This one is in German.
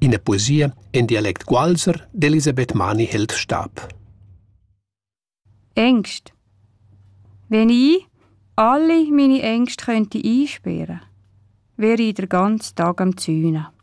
in der Poesie in Dialekt Gualser d'Elisabeth Mani-Held-Stab. Ängste. Wenn ich alle meine Ängste könnte einsperren, wäre ich den ganzen Tag am Zäunen.